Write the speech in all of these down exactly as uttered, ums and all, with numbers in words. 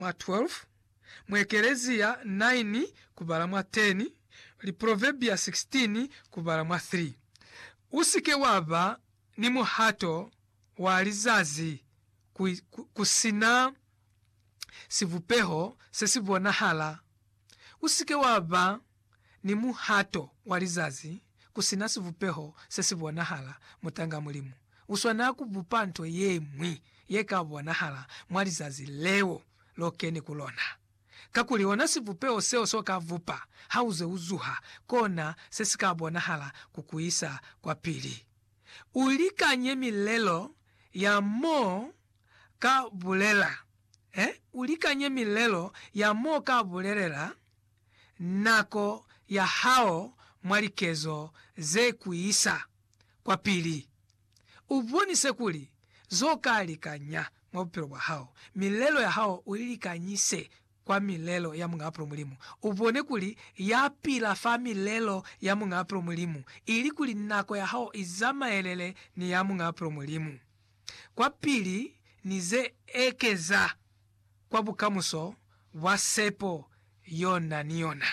mwa twelve, Mwekelezia nine kubala mwa ten, li Proverbia sixteen kubala mwa three. Usike waba ni muhato wa lizazi kusina sivupeho sesibona hala. Usike waba ni muhato wa lizazi kusina sivupeho sesibona hala mutanga mulimu. Uswana kubupanto yemwi yekabona hala mwalizazi leo lokeni kulona. Kakuliona sivupeo seo soka vupa hauze uzuha kona sesikabona hala kukuisa kwa pili. Ulika nye milelo ya mo ka bulela. Eh? Ulika nye milelo ya mo ka bulelela nako ya hao mwalikezo ze kuisa kwa pili. Ubuni sekuli zoka alikanya mwapiro wa hao. Milelo ya hao ulikanyise kwa milelo ya munga apro mulimu. Ubone kuli ya pila fa milelo ya munga apro mulimu. Ili kuli nako ya hao izama elele ni ya munga apro mulimu. Kwa pili nize ekeza kwa bukamuso wasepo yona niona.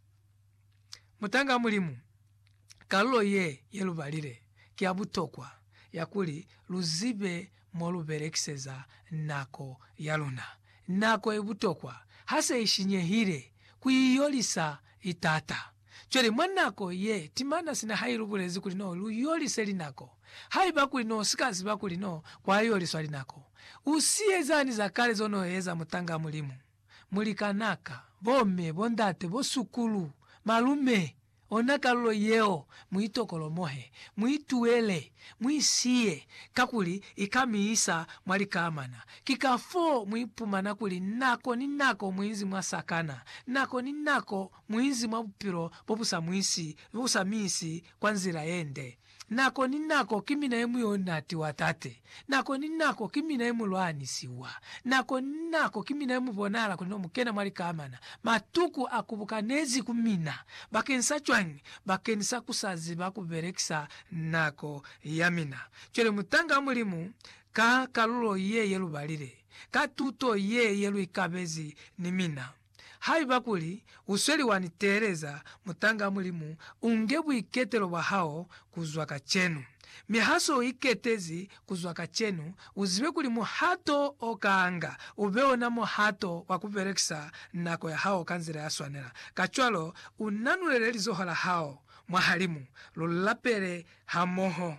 Mutanga mulimu kalulo ye yelubalile kia butokwa yakuli luzibe moluberekiseza nako yaluna. Nako ebutokwa hase ishinye hile kuyiyolisa itata. Chwele mwanako ye timana sina hailu bulezi kulino luyolise linako. Haiba kulino sikazi ba kulino kwa yoliswa linako. Usiye zani za kale zono eza mutanga mulimu. Mulikanaka, bome, bondate, bosukulu, malume. Onaka lulo yeo, muitokolo mohe, muituele, muisiye, kakuli ikamiisa mwalikamana. Kikafo muipumana kuli nako ni nako muinzi mwasakana. Nako ni nako muinzi mwapiro popusa muisi, popusa misi kwanzira ende. Nako ni nako kimina emu yonati watate. Nako ni nako kimina emu luani siwa. Nako ni nako kimina emu bonala kulino mukena mwalikamana. Matuku akubukanezi kumina. Bakensa chwangi, bakensa kusazi bakuberekisa nako yamina. Chwele mutanga mulimu ka kalulo ye yelu balile. Ka tuto ye yelu ikabezi ni mina. Hai bakuli usweli wanitereza mutanga mulimu ungebu iketelo wa hao kuzwaka chenu. Mihaso iketezi kuzwaka chenu uziwe kuli muhato okaanga ubeo na muhato wakuberekisa nako ya hao kanzira ya swanela. Kachwalo unanulele lizohala hao mwahalimu lulapere hamoho.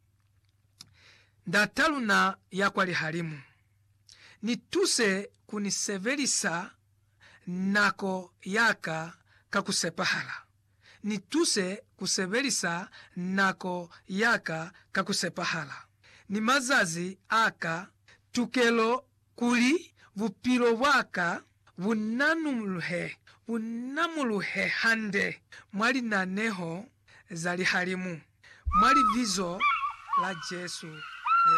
Ndataluna ya kwali halimu. Nituse kuniseverisa nako yaka kakusepahala. Nituse kuseverisa nako yaka kakusepahala. Ni mazazi aka tukelo kuli vupilo waka vunanumuluhe vunamuluhe hande mwali naneho zali halimu mwali vizo la Jesu